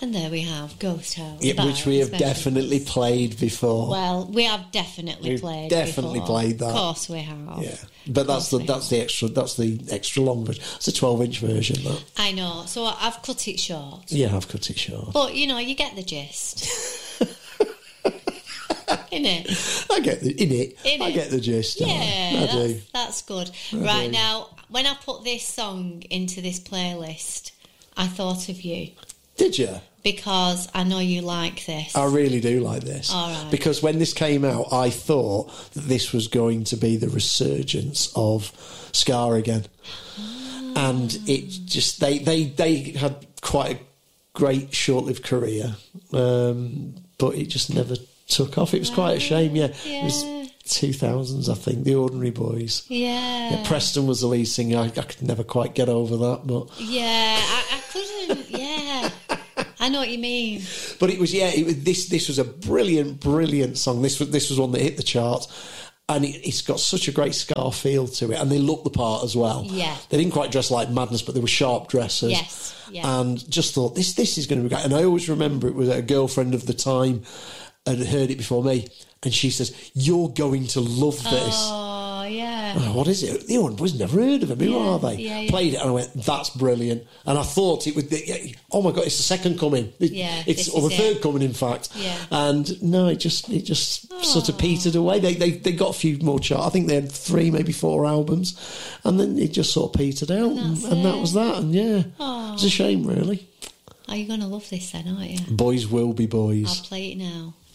And there we have Ghost House. Which we have definitely played before. Well, we have definitely played that. Of course we have. Yeah. But that's the extra long version. It's a 12-inch version, that. I know. So I've cut it short. Yeah, I've cut it short. But, you get the gist. Innit? I get the gist. Yeah, I do. That's good. Right, now, when I put this song into this playlist, I thought of you. Did you? Because I know you like this. I really do like this. All right. Because when this came out, I thought that this was going to be the resurgence of ska again. And it just... They had quite a great short-lived career, but it just never took off. It was quite a shame, yeah. It was 2000s, I think, The Ordinary Boys. Yeah. Preston was the lead singer. I could never quite get over that, but... Yeah, I couldn't, yeah. I know what you mean. But it was, this was a brilliant song. This was one that hit the chart. And it's got such a great ska feel to it. And they looked the part as well. Yeah. They didn't quite dress like Madness, but they were sharp dressers. Yes, yeah. And just thought, this is going to be great. And I always remember it was a girlfriend of the time had heard it before me. And she says, "You're going to love this." Oh, yeah. Oh, what is it? The Ordinary Boys, never heard of them. Who are they? Yeah. Played it and I went, that's brilliant. And I thought it would be, oh my God, it's the second coming. It's the third coming, in fact. Yeah. And no, it just sort of petered away. They got a few more charts. I think they had 3, maybe 4 albums. And then it just sort of petered out. And that was that. And it was a shame, really. Are you going to love this then, aren't you? Boys will be boys. I'll play it now.